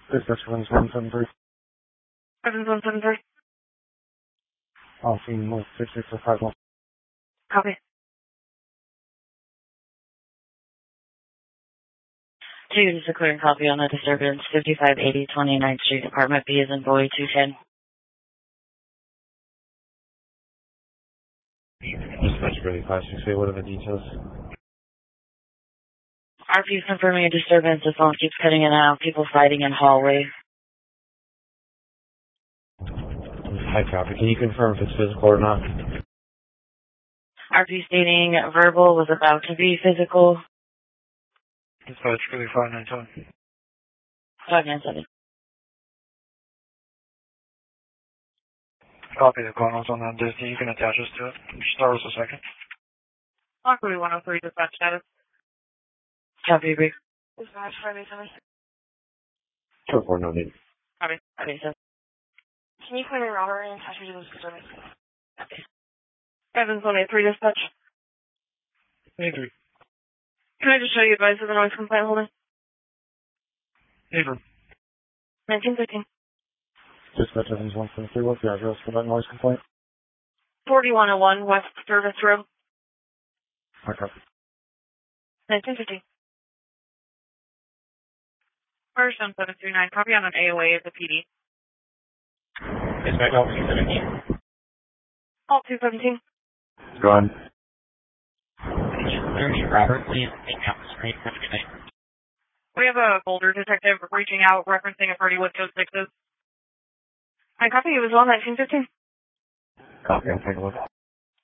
Dispatch 173. 7173. Scene North 6651. Copy. Two, this is a clearing copy on the disturbance, 5580 29th Street, Apartment B as in boy, 210. Dispatch 3568, what are the details? RP is confirming a disturbance. The phone keeps cutting in and out. People fighting in hallway. Hi, copy. Can you confirm if it's physical or not? RP stating verbal was about to be physical. Dispatch 3592. 597. Copy the chronos on that Disney. You can attach us to it. Start us a second. Lockwood 103, dispatch status. Copy, brief. Dispatch 587. Sure, for no need. Copy, 587. Can you clear me robbery and attach me to this disturbance? Okay. 7183, dispatch. 83. Can I just show you advice of the noise complaint holder? 83. 1915. Dispatch Evans 173. What's the address for that noise complaint? 4101 West Service Road. Hi, copy. 1915. First 1739. Copy on an AOA at the PD. Dispatch 217. Call 217. Go on. Robert, We have a Boulder detective reaching out referencing a party with code 6s. I copy. It was on 1915. Copy. I'll take a look.